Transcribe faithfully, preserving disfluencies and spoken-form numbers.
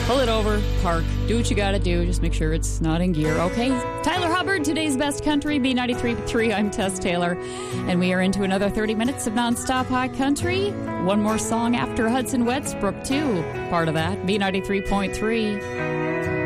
Pull it over, park, do what you gotta do. Just make sure it's not in gear, okay? Tyler Hubbard, today's best country, B ninety-three point three. I'm Tess Taylor, and we are into another thirty minutes of nonstop hot country. One more song after Hudson Westbrook, too. Part of that, B ninety-three point three.